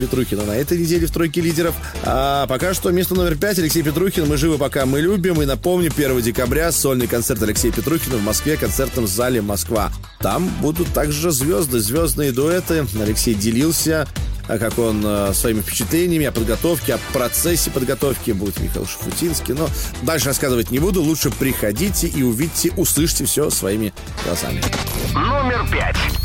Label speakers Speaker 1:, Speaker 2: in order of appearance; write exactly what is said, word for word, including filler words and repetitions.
Speaker 1: Петрухина на этой неделе в тройке лидеров. А пока что место номер пять Алексей Петрухин. Мы живы, пока мы любим. И напомню, первого декабря сольный концерт Алексея Петрухина в Москве, концертном зале «Москва». Там будут также звезды, звездные дуэты. Алексей делился, как он своими впечатлениями о подготовке, о процессе подготовки. Будет Михаил Шафутинский. Но дальше рассказывать не буду. Лучше приходите и увидите, услышьте все своими глазами.
Speaker 2: Номер пять.